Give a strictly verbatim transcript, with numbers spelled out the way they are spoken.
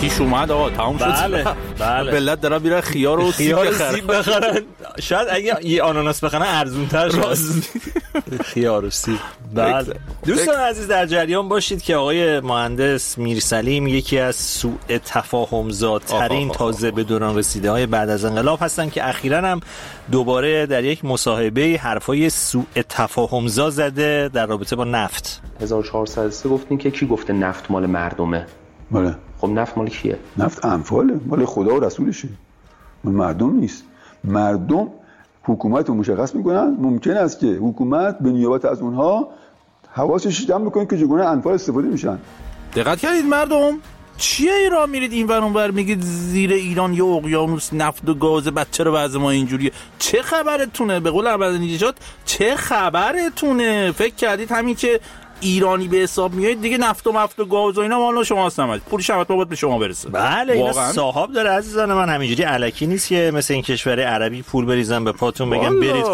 آتیش اومد آقا تمام شد. بله بله ملت دارن میرن خیار و سیب سیب بخرن. شاید اگه یه آناناس بخرن ارزون‌تر شه. خیار و سیب. بله دوستان عزیز در جریان باشید که آقای مهندس میرسلیم یکی از سوء تفاهم زادترین تازه به دوران رسیده های بعد از انقلاب هستن که اخیراً هم دوباره در یک مصاحبه حرفای سوء تفاهم زا زده در رابطه با نفت. هزار و چهارصد و سه گفتین که کی گفته نفت مال مردمه؟ بله. خب نفت مال کیه؟ نفت انفاله، مال خدا و رسولشه، مال مردم نیست. مردم حکومت رو مشخص میکنن، ممکن است که حکومت به نیابت از اونها حواسش جمع بکنه که چگونه انفال استفاده میشن. دقت کردید مردم؟ چیه ایران میرید این ور اون ور میگید زیر ایران یه اقیانوس نفت و گاز، بعد چرا وضع ما اینجوریه؟ چه خبرتونه؟ به قول احمدی‌نژاد چه خبرتونه؟ فکر کردید همین که ایرانی به حساب میاد دیگه نفت و مفت و گاز و اینا مال شما هستن، پولش هم باید به شما برسه؟ بله اینا صاحب داره عزیزان من، همینجوری الکی نیست که مثل این کشور عربی پول بریزن به پاتون بگم برید